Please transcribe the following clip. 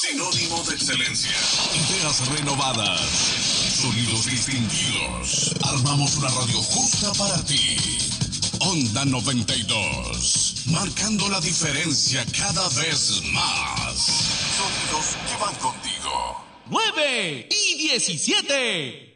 Sinónimo de excelencia. Ideas renovadas. Sonidos distinguidos. Armamos una radio justa para ti. Onda 92. Marcando la diferencia cada vez más. Sonidos que van contigo. 9 y 17.